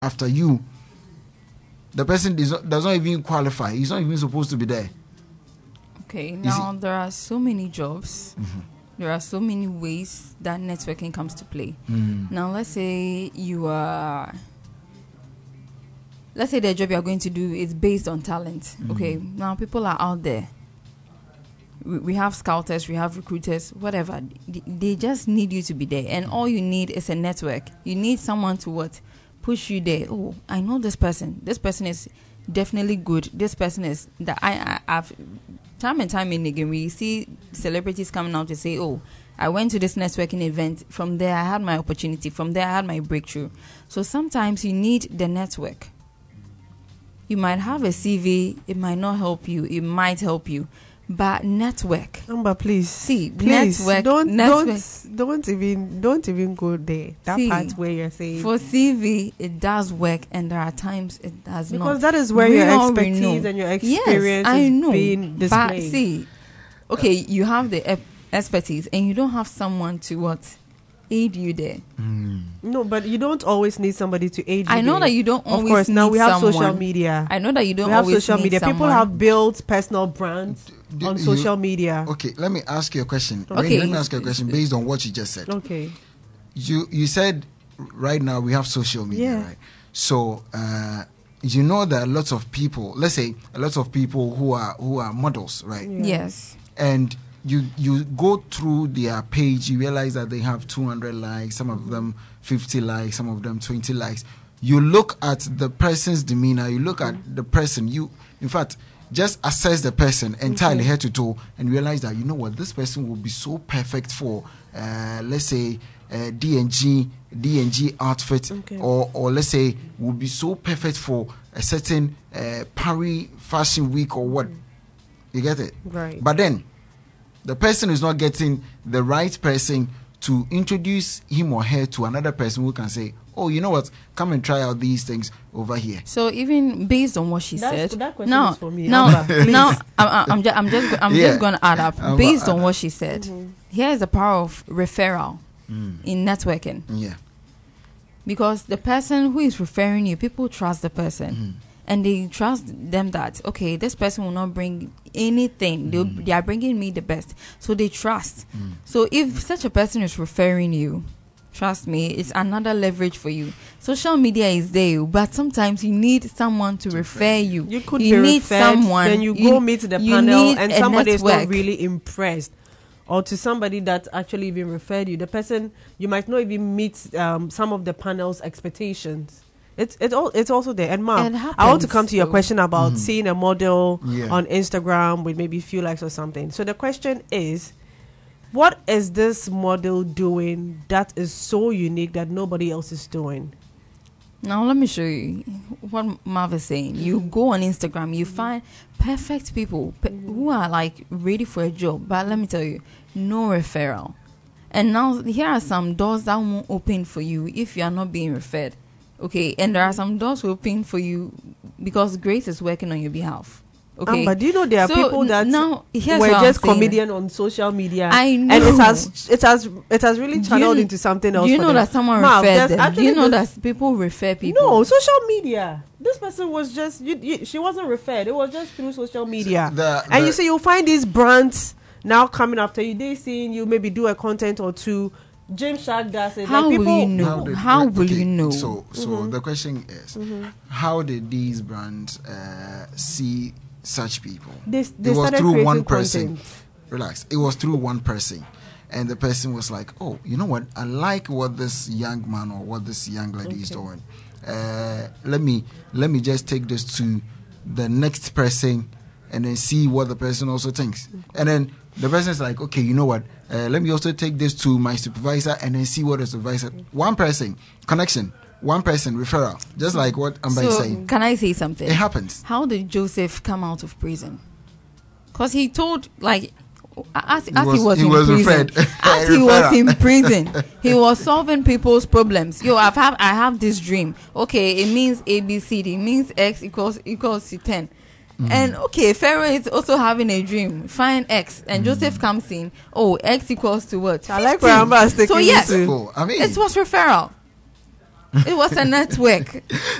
after you, the person does not even qualify. He's not even supposed to be there. Okay, now there are so many jobs. Mm-hmm. There are so many ways that networking comes to play. Now, let's say the job you are going to do is based on talent. Okay, now people are out there. We have scouters, we have recruiters, whatever. They just need you to be there. And all you need is a network. You need someone to push you there. Oh, I know this person. This person is definitely good. This person is that I've time and time and again we see celebrities coming out to say, oh, I went to this networking event. From there I had my opportunity. From there I had my breakthrough. So sometimes you need the network. You might have a CV. It might not help you. It might help you. But network. But please, network. Don't even go there. That part where you're saying for CV it does work, and there are times it does not. Because that is where your expertise and your experience is being displayed. But okay, you have the expertise, and you don't have someone to aid you there. No, but you don't always need somebody to aid you. I know that you don't always. Of course, need now we have someone. social media. I know that you don't. We have always social need media. Someone. People have built personal brands on social media. Okay, let me ask you a question. Okay, let me ask you a question based on what you just said. Okay. You said right now we have social media, right? So you know there are lots of people. Let's say a lot of people who are models, right? Yeah. Yes. And you go through their page, you realize that they have 200 likes, some of them 50 likes, some of them 20 likes. You look at the person's demeanor, you look at the person, in fact, just assess the person entirely head to toe and realize that, you know what, this person will be so perfect for, let's say, D&G outfit, or let's say, will be so perfect for a certain Paris Fashion Week or what. You get it? Right. But then, the person is not getting the right person to introduce him or her to another person who can say, oh, you know what, come and try out these things over here. So even based on what she said, that question is for me. Now, I'm just going to add up. Based on what she said, here is the power of referral in networking. Yeah. Because the person who is referring you, people trust the person. And they trust them that, okay, this person will not bring anything. They are bringing me the best. So they trust. So if such a person is referring you, trust me, it's another leverage for you. Social media is there, but sometimes you need someone to refer you. You could be need referred, someone. Then you go meet the panel and somebody is not really impressed. Or to somebody that actually even referred you. The person, you might not even meet some of the panel's expectations. It's also there. And Mom, I want to come to your question about seeing a model on Instagram with maybe a few likes or something. So the question is, what is this model doing that is so unique that nobody else is doing? Now let me show you what Marv is saying. You go on Instagram, you find perfect people who are like ready for a job. But let me tell you, no referral. And now here are some doors that won't open for you if you are not being referred. Okay, and there are some doors open for you because Grace is working on your behalf. Okay, but do you know there are people that now were just comedian on social media? I know, and it has really channeled into something else. Do you know that someone referred them? Do you know that people refer people? No, social media. This person was just she wasn't referred. It was just through social media. And you see, you'll find these brands now coming after you. They seeing you maybe do a content or two. James Shark does it. How will you know? How will you know? So the question is, how did these brands see such people? It was through one person. Relax. It was through one person. And the person was like, oh, you know what? I like what this young man or what this young lady is doing. Let me just take this to the next person and then see what the person also thinks. And then the person is like, okay, you know what? Let me also take this to my supervisor and then see what the supervisor. One person, connection. One person, referral. Just like what Amber is saying. Can I say something? It happens. How did Joseph come out of prison? Because he told, like, as he was in prison, he was solving people's problems. I have this dream. Okay, it means ABCD. It means X equals to 10. And okay, Pharaoh is also having a dream. Find X, and Joseph comes in. Oh, X equals to what? 15. I like where I'm sticking. So yes, I mean, it was referral. It was a network.